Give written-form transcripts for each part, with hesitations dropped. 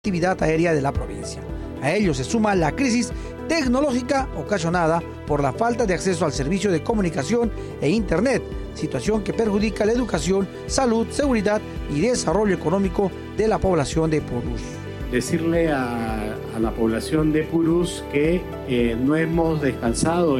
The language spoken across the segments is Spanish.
actividad aérea de la provincia. A ello se suma la crisis tecnológica ocasionada por la falta de acceso al servicio de comunicación e Internet, situación que perjudica la educación, salud, seguridad y desarrollo económico de la población de Purús. Decirle a la población de Purús que no hemos descansado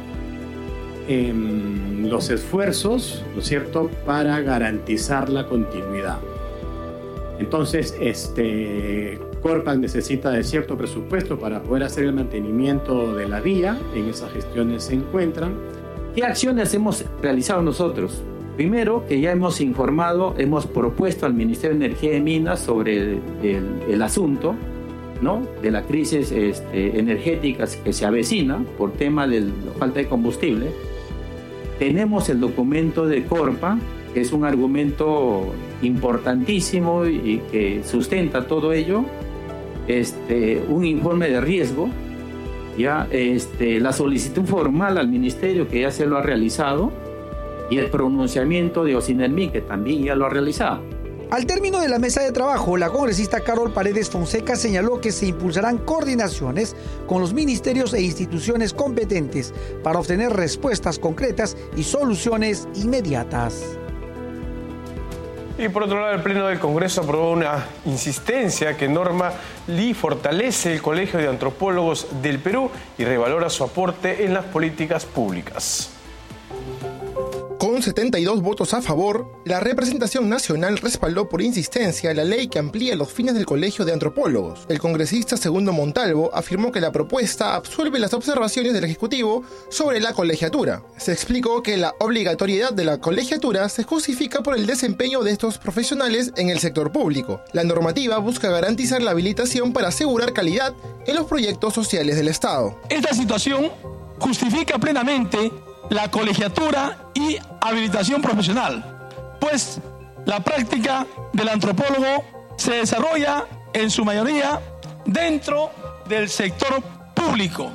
en los esfuerzos, ¿no es cierto?, para garantizar la continuidad. Entonces, Corpac necesita de cierto presupuesto para poder hacer el mantenimiento de la vía. En esas gestiones se encuentran. ¿Qué acciones hemos realizado nosotros? Primero, que ya hemos informado, hemos propuesto al Ministerio de Energía y Minas sobre el asunto, ¿no?, de la crisis energética que se avecina por tema de la falta de combustible. Tenemos el documento de Corpac, que es un argumento importantísimo y que sustenta todo ello. Un informe de riesgo, ya la solicitud formal al ministerio, que ya se lo ha realizado, y el pronunciamiento de Ocinermi, que también ya lo ha realizado. Al término de la mesa de trabajo, la congresista Carol Paredes Fonseca señaló que se impulsarán coordinaciones con los ministerios e instituciones competentes para obtener respuestas concretas y soluciones inmediatas. Y por otro lado, el Pleno del Congreso aprobó una insistencia que norma y fortalece el Colegio de Antropólogos del Perú y revalora su aporte en las políticas públicas. Con 72 votos a favor, la representación nacional respaldó por insistencia la ley que amplía los fines del Colegio de Antropólogos. El congresista Segundo Montalvo afirmó que la propuesta absuelve las observaciones del Ejecutivo sobre la colegiatura. Se explicó que la obligatoriedad de la colegiatura se justifica por el desempeño de estos profesionales en el sector público. La normativa busca garantizar la habilitación para asegurar calidad en los proyectos sociales del Estado. Esta situación justifica plenamente la colegiatura y habilitación profesional, pues la práctica del antropólogo se desarrolla en su mayoría dentro del sector público,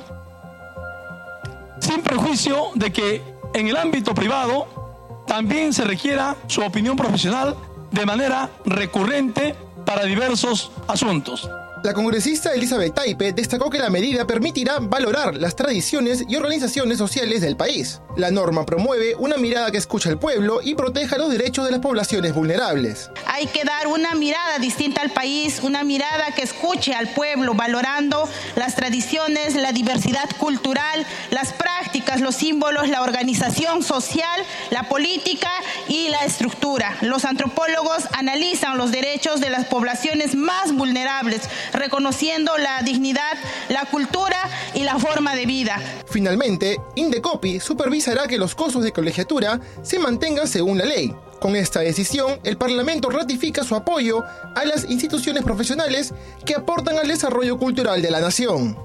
sin perjuicio de que en el ámbito privado también se requiera su opinión profesional de manera recurrente para diversos asuntos. La congresista Elizabeth Taipe destacó que la medida permitirá valorar las tradiciones y organizaciones sociales del país. La norma promueve una mirada que escucha al pueblo y proteja los derechos de las poblaciones vulnerables. Hay que dar una mirada distinta al país, una mirada que escuche al pueblo, valorando las tradiciones, la diversidad cultural, las prácticas, los símbolos, la organización social, la política y la estructura. Los antropólogos analizan los derechos de las poblaciones más vulnerables, reconociendo la dignidad, la cultura y la forma de vida. Finalmente, Indecopi supervisará que los costos de colegiatura se mantengan según la ley. Con esta decisión, el Parlamento ratifica su apoyo a las instituciones profesionales que aportan al desarrollo cultural de la nación.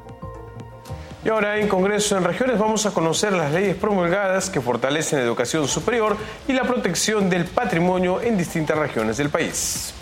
Y ahora en Congreso en Regiones vamos a conocer las leyes promulgadas que fortalecen la educación superior y la protección del patrimonio en distintas regiones del país.